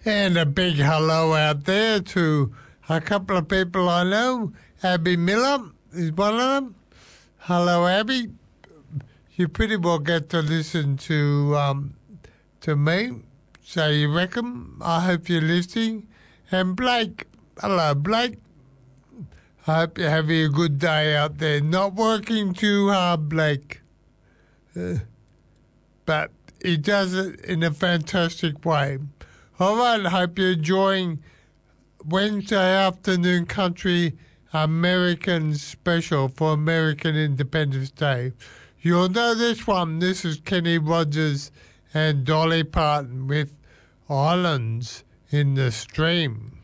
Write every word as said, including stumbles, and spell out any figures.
And a big hello out there to a couple of people I know. Abby Miller is one of them. Hello, Abby. You pretty well get to listen to um, to me, so you reckon? I hope you're listening. And Blake, hello, Blake. I hope you're having a good day out there. Not working too hard, Blake. Uh, but he does it in a fantastic way. All right, I hope you're enjoying Wednesday afternoon country American special for American Independence Day. You'll know this one. This is Kenny Rogers and Dolly Parton with Islands in the Stream.